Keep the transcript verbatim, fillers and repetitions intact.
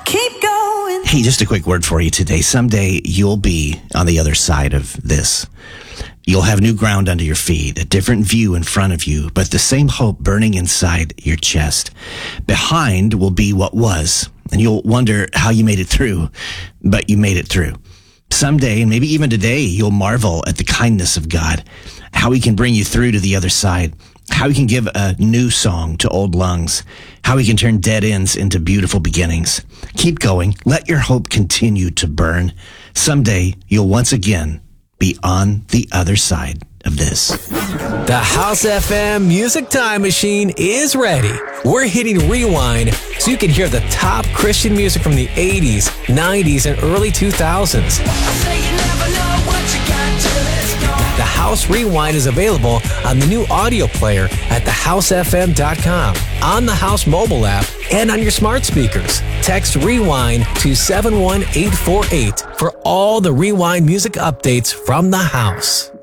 keep going. Hey, just a quick word for you today. Someday you'll be on the other side of this. You'll have new ground under your feet, a different view in front of you, but the same hope burning inside your chest. Behind will be what was, and you'll wonder how you made it through, but you made it through. Someday, and maybe even today, you'll marvel at the kindness of God, how he can bring you through to the other side, how he can give a new song to old lungs, how he can turn dead ends into beautiful beginnings. Keep going. Let your hope continue to burn. Someday, you'll once again be on the other side of this. The House F M Music Time Machine is ready. We're hitting rewind so you can hear the top Christian music from the eighties, nineties, and early two thousands. The House Rewind is available on the new audio player at the house f m dot com, on the House mobile app, and on your smart speakers. Text REWIND to seven one eight four eight for all the Rewind music updates from the House.